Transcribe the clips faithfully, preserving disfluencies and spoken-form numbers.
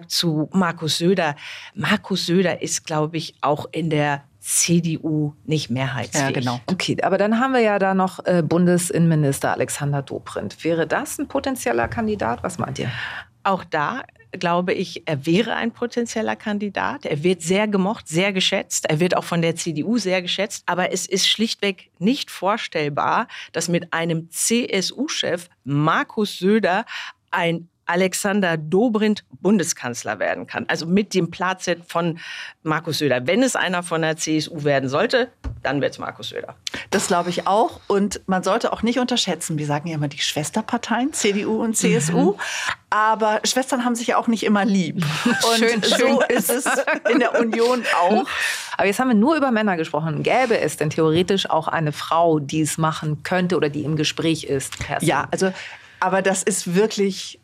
gesagt zu Markus Söder. Markus Söder ist, glaube ich, auch in der C D U nicht mehrheitsfähig. Ja, genau. Okay, aber dann haben wir ja da noch äh, Bundesinnenminister Alexander Dobrindt. Wäre das ein potenzieller Kandidat? Was meint ihr? Auch da glaube ich, er wäre ein potenzieller Kandidat. Er wird sehr gemocht, sehr geschätzt. Er wird auch von der C D U sehr geschätzt. Aber es ist schlichtweg nicht vorstellbar, dass mit einem C S U-Chef Markus Söder ein Alexander Dobrindt Bundeskanzler werden kann. Also mit dem Platset von Markus Söder. Wenn es einer von der C S U werden sollte, dann wird es Markus Söder. Das glaube ich auch. Und man sollte auch nicht unterschätzen, wir sagen ja immer die Schwesterparteien, C D U und C S U. Mhm. Aber Schwestern haben sich ja auch nicht immer lieb. Und schön, so schön. ist es in der Union auch. Aber jetzt haben wir nur über Männer gesprochen. Gäbe es denn theoretisch auch eine Frau, die es machen könnte oder die im Gespräch ist? Kerstin? Ja, also... Aber das ist wirklich,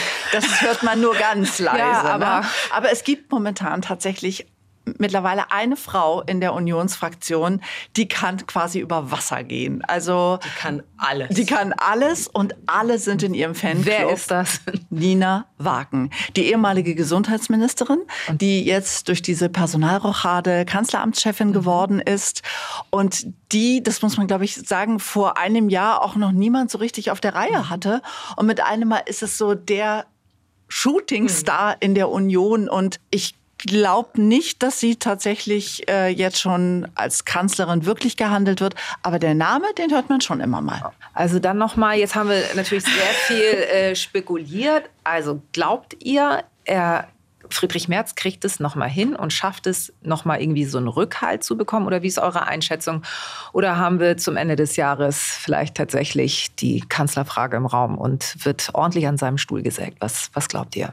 das hört man nur ganz leise. Ja, aber, ne? aber es gibt momentan tatsächlich mittlerweile eine Frau in der Unionsfraktion, die kann quasi über Wasser gehen. Also die kann alles. Die kann alles und alle sind in ihrem Fanclub. Wer ist das? Nina Wagen, die ehemalige Gesundheitsministerin, die jetzt durch diese Personalrochade Kanzleramtschefin geworden ist und die, das muss man glaube ich sagen, vor einem Jahr auch noch niemand so richtig auf der Reihe hatte. Und mit einem Mal ist es so der Shootingstar in der Union und ich glaube nicht, dass sie tatsächlich äh, jetzt schon als Kanzlerin wirklich gehandelt wird. Aber der Name, den hört man schon immer mal. Also dann nochmal, jetzt haben wir natürlich sehr viel äh, spekuliert. Also glaubt ihr, er, Friedrich Merz kriegt es nochmal hin und schafft es nochmal irgendwie so einen Rückhalt zu bekommen? Oder wie ist eure Einschätzung? Oder haben wir zum Ende des Jahres vielleicht tatsächlich die Kanzlerfrage im Raum und wird ordentlich an seinem Stuhl gesägt? Was, was glaubt ihr?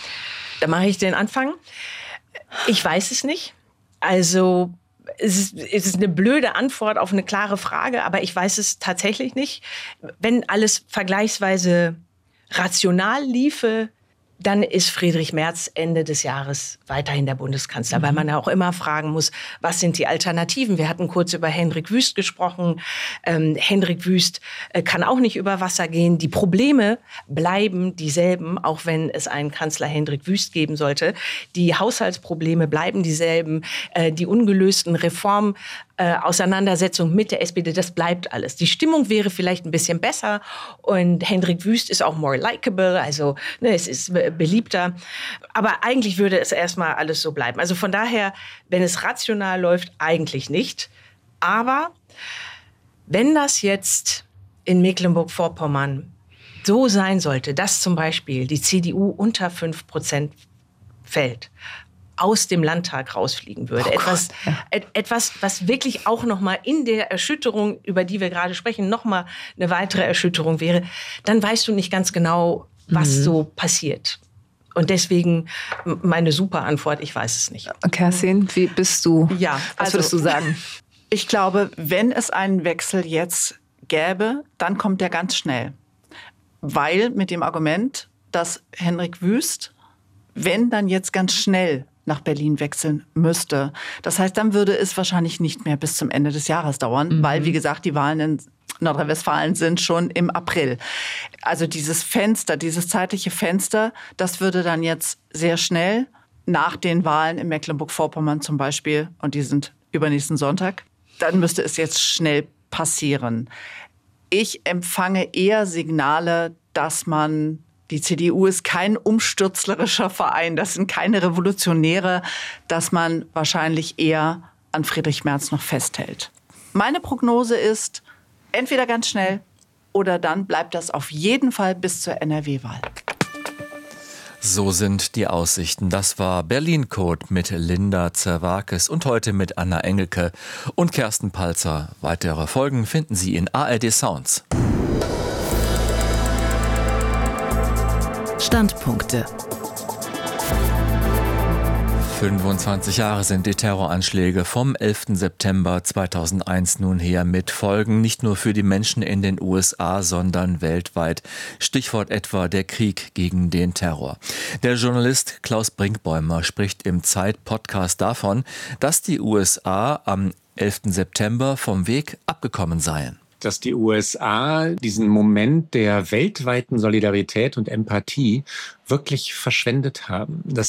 Da mache ich den Anfang. Ich weiß es nicht. Also es ist, es ist eine blöde Antwort auf eine klare Frage, aber ich weiß es tatsächlich nicht. Wenn alles vergleichsweise rational liefe, dann ist Friedrich Merz Ende des Jahres weiterhin der Bundeskanzler, mhm. weil man ja auch immer fragen muss, was sind die Alternativen? Wir hatten kurz über Hendrik Wüst gesprochen. Ähm, Hendrik Wüst äh, kann auch nicht über Wasser gehen. Die Probleme bleiben dieselben, auch wenn es einen Kanzler Hendrik Wüst geben sollte. Die Haushaltsprobleme bleiben dieselben. Äh, die ungelösten Reformen, Äh, Auseinandersetzung mit der S P D, das bleibt alles. Die Stimmung wäre vielleicht ein bisschen besser und Hendrik Wüst ist auch more likable, also ne, es ist beliebter. Aber eigentlich würde es erstmal alles so bleiben. Also von daher, wenn es rational läuft, eigentlich nicht. Aber wenn das jetzt in Mecklenburg-Vorpommern so sein sollte, dass zum Beispiel die C D U unter fünf Prozent fällt, aus dem Landtag rausfliegen würde. Oh etwas, et, etwas, was wirklich auch noch mal in der Erschütterung, über die wir gerade sprechen, noch mal eine weitere Erschütterung wäre, dann weißt du nicht ganz genau, was mhm. so passiert. Und deswegen meine super Antwort, ich weiß es nicht. Kerstin, wie bist du? Ja, was also, würdest du sagen? Ich glaube, wenn es einen Wechsel jetzt gäbe, dann kommt der ganz schnell. Weil mit dem Argument, dass Hendrik Wüst, wenn dann jetzt ganz schnell nach Berlin wechseln müsste. Das heißt, dann würde es wahrscheinlich nicht mehr bis zum Ende des Jahres dauern, mhm. weil, wie gesagt, die Wahlen in Nordrhein-Westfalen sind schon im April. Also dieses Fenster, dieses zeitliche Fenster, das würde dann jetzt sehr schnell nach den Wahlen in Mecklenburg-Vorpommern zum Beispiel, und die sind übernächsten Sonntag, dann müsste es jetzt schnell passieren. Ich empfange eher Signale, dass man die C D U ist kein umstürzlerischer Verein, das sind keine Revolutionäre, dass man wahrscheinlich eher an Friedrich Merz noch festhält. Meine Prognose ist, entweder ganz schnell oder dann bleibt das auf jeden Fall bis zur N R W-Wahl. So sind die Aussichten. Das war Berlin Code mit Linda Zerwakis und heute mit Anna Engelke und Kersten Palzer. Weitere Folgen finden Sie in A R D Sounds. Standpunkte. fünfundzwanzig Jahre sind die Terroranschläge vom elften September zweitausendeins nun her, mit Folgen nicht nur für die Menschen in den U S A, sondern weltweit. Stichwort etwa der Krieg gegen den Terror. Der Journalist Klaus Brinkbäumer spricht im Zeit-Podcast davon, dass die U S A am elften September vom Weg abgekommen seien. Dass die U S A diesen Moment der weltweiten Solidarität und Empathie wirklich verschwendet haben. Das